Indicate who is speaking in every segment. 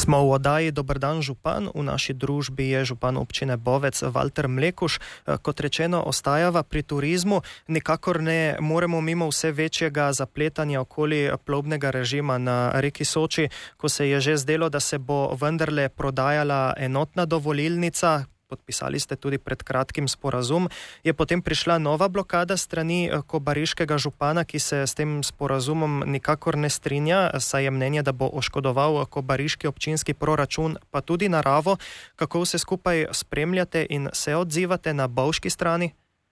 Speaker 1: Smo v oddaji Dober dan župan, v naši družbi je župan občine Bovec Valter Mlekuž. Kot rečeno, ostajava pri turizmu, nikakor ne moremo mimo vse večjega zapletanja okoli plovbnega režima na reki Soči, ko se je že zdelo, da se bo vendarle prodajala enotna dovolilnica. Podpisali ste tudi pred kratkim sporazum. Je potem prišla nova blokada strani kobariškega župana, ki se s tem sporazumom nikakor ne strinja, saj je mnenje, da bo oškodoval kobariški občinski proračun, pa tudi naravo. Kako vse skupaj spremljate in se odzivate na bovški strani?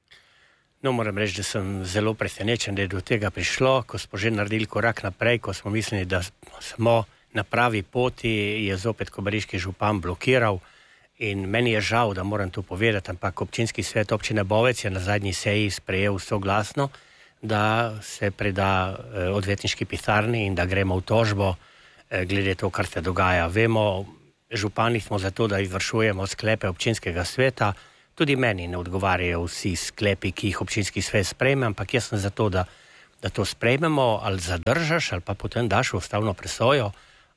Speaker 2: No, moram reči, da sem zelo presenečen, da je do tega prišlo, ko smo že naredili korak naprej, ko smo mislili, da smo na pravi poti, je zopet kobariški župan blokiral. In meni je žal, da moram to povedati, ampak občinski svet občine Bovec je na zadnji seji sprejel soglasno, da se preda odvetniški pisarni in da gremo v tožbo glede to, kar se dogaja. Vemo, župani smo zato, da izvršujemo sklepe občinskega sveta. Tudi meni ne odgovarjajo vsi sklepi, ki jih občinski svet sprejme, ampak jaz sem zato, da to sprejmemo, ali zadržaš, ali pa potem daš v ustavno presojo,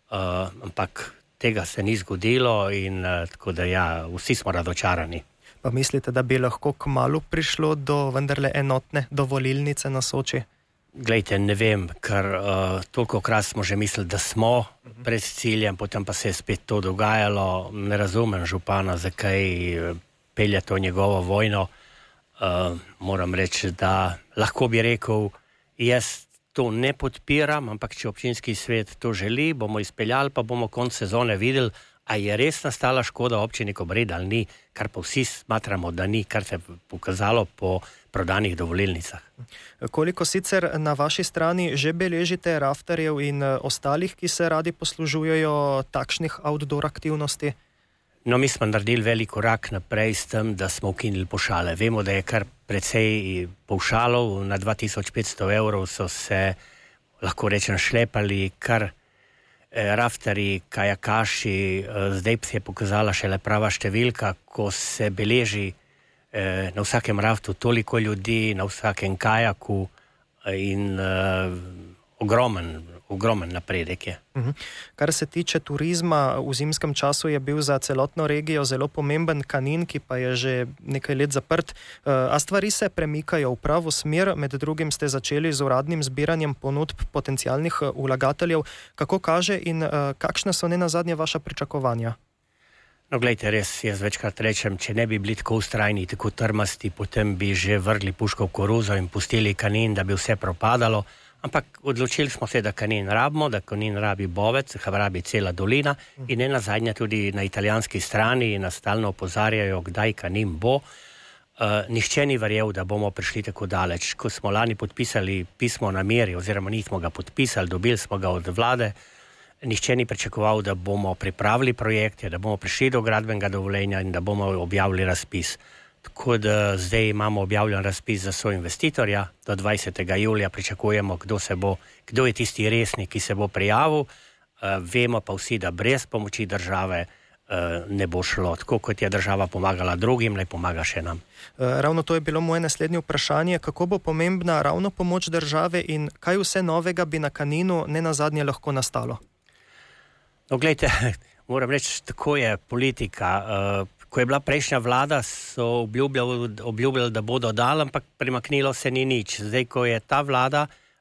Speaker 2: ampak tega se ni zgodilo in tako da ja, vsi smo razočarani.
Speaker 1: Pa mislite, da bi lahko kmalu prišlo do vendarle enotne dovolilnice na Soči?
Speaker 2: Glejte, ne vem, ker tolikokrat smo že mislili, da smo pred ciljem, potem pa se je spet to dogajalo. Ne razumem župana, zakaj pelje to njegovo vojno. Moram reči, da lahko bi rekel, jaz to ne podpiram, ampak če občinski svet to želi, bomo izpeljali, pa bomo konec sezone videli, a je res nastala škoda občini Kobarid ali ni, kar pa vsi smatramo, da ni, kar se je pokazalo po prodanih dovolilnicah.
Speaker 1: Koliko sicer na vaši strani že beležite raftarjev in ostalih, ki se radi poslužujejo takšnih outdoor aktivnosti?
Speaker 2: No, mi smo naredili velik korak naprej s tem, da smo ukinili pavšale. Vemo, da je kar precej pavšalov, na 2500 evrov so se, lahko rečem, šlepali kar raftarji, kajakaši. Zdaj se je pokazala šele prava številka, ko se beleži na vsakem raftu toliko ljudi, na vsakem kajaku in ogromen napredek je.
Speaker 1: Kar se tiče turizma, v zimskem času je bil za celotno regijo zelo pomemben Kanin, ki pa je že nekaj let zaprt. A stvari se premikajo v pravo smer, med drugim ste začeli z uradnim zbiranjem ponudb potencialnih vlagateljev. Kako kaže in kakšne so nenazadnje vaša pričakovanja?
Speaker 2: No, glejte, res, jaz večkrat rečem, če ne bi bili tako ustrajni, tako trmasti, potem bi že vrgli puško v koruzo in pustili Kanin, da bi vse propadalo. Ampak odločili smo se, da Kanin rabimo, da Kanin rabi Bovec, ga rabi cela dolina in nenazadnje tudi na italijanski strani nas stalno opozarjajo, kdaj Kanin bo. Nihče ni verjel, da bomo prišli tako daleč. Ko smo lani podpisali pismo nameri, oziroma nismo ga podpisali, dobili smo ga od vlade, nihče ni pričakoval, da bomo pripravili projekte, da bomo prišli do gradbenega dovoljenja in da bomo objavili razpis. Tako da zdaj imamo objavljen razpis za soinvestitorja, do 20. julija pričakujemo, kdo je tisti resni, ki se bo prijavil. Vemo pa vsi, da brez pomoči države ne bo šlo. Tako kot je država pomagala drugim, naj pomaga še nam.
Speaker 1: Ravno to je bilo moje naslednje vprašanje. Kako bo pomembna ravno pomoč države in kaj vse novega bi na Kaninu nenazadnje lahko nastalo?
Speaker 2: No, gledajte, moram reči, tako je politika. Ko je bila prejšnja vlada, so obljubljali, da bodo dali, ampak premaknilo se ni nič. Zdaj, ko je ta vlada,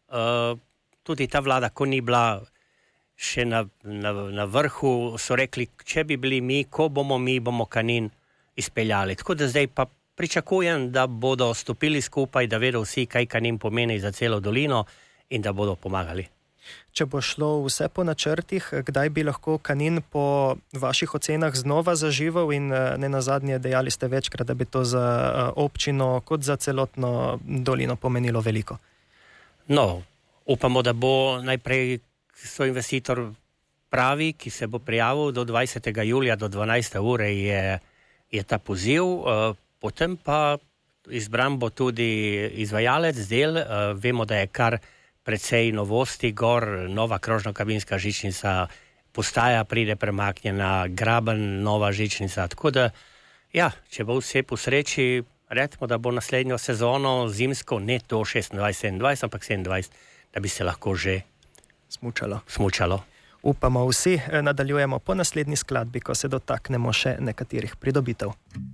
Speaker 2: tudi ta vlada, ko ni bila še na vrhu, so rekli, če bi bili mi, ko bomo mi, bomo Kanin izpeljali. Tako da zdaj pa pričakujem, da bodo stopili skupaj, da vedo vsi, kaj Kanin pomeni za celo dolino in da bodo pomagali.
Speaker 1: Če bo šlo vse po načrtih, kdaj bi lahko Kanin po vaših ocenah znova zaživel in nenazadnje dejali ste večkrat, da bi to za občino kot za celotno dolino pomenilo veliko?
Speaker 2: No, upamo, da bo najprej soinvestitor pravi, ki se bo prijavil do 20. julija, do 12. ure je ta poziv, potem pa izbran bo tudi izvajalec del, vemo, da je kar precej novosti gor, nova krožno-kabinska žičnica, postaja pride premaknjena, graben, nova žičnica, tako da, ja, če bo vse po sreči, recimo, da bo naslednjo sezono zimsko, ne to 26-27, ampak 27, da bi se lahko že smučalo.
Speaker 1: Upamo vsi, nadaljujemo po naslednji skladbi, ko se dotaknemo še nekaterih pridobitev.